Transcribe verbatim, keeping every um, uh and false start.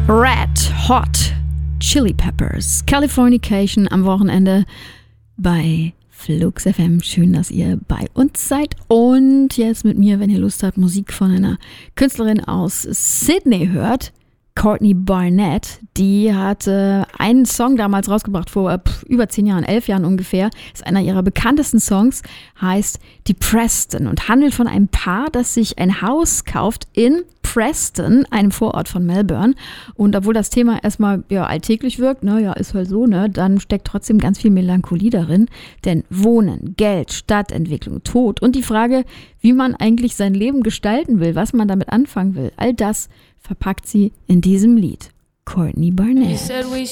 Red Hot Chili Peppers, Californication am Wochenende bei Flux F M. Schön, dass ihr bei uns seid. Und jetzt mit mir, wenn ihr Lust habt, Musik von einer Künstlerin aus Sydney hört. Courtney Barnett, die hat äh, einen Song damals rausgebracht, vor äh, pf, über zehn Jahren, elf Jahren ungefähr. Ist einer ihrer bekanntesten Songs, heißt Die Preston und handelt von einem Paar, das sich ein Haus kauft in Preston, einem Vorort von Melbourne. Und obwohl das Thema erstmal ja, alltäglich wirkt, ne, ja, ist halt so, ne, dann steckt trotzdem ganz viel Melancholie darin. Denn Wohnen, Geld, Stadtentwicklung, Tod und die Frage, wie man eigentlich sein Leben gestalten will, was man damit anfangen will, all das verpackt sie in diesem Lied. Courtney Barnett.